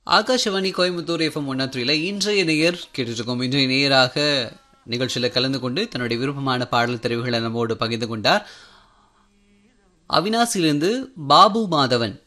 Akashvani Coimbatore FM 103ல இன்றைய நேயர் கேட்டுருக்கோம். இன்றைய நேயராக நிகழ்ச்சியில் கலந்து கொண்டு தன்னுடைய விருப்பமான பாடல் தெரிவுகளை நம்மோடு பகிர்ந்து கொண்டார். அவினாசியிலிருந்து பாபு மாதவன்